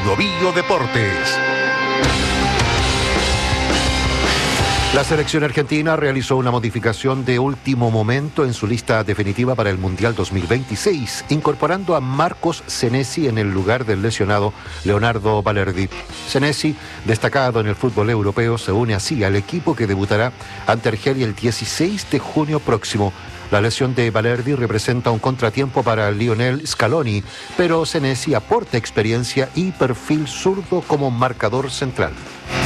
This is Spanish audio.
Bio Deportes. La selección argentina realizó una modificación de último momento en su lista definitiva para el Mundial 2026, incorporando a Marcos Senesi en el lugar del lesionado Leonardo Balerdi. Senesi, destacado en el fútbol europeo, se une así al equipo que debutará ante Argelia el 16 de junio próximo. La lesión de Balerdi representa un contratiempo para Lionel Scaloni, pero Senesi aporta experiencia y perfil zurdo como marcador central.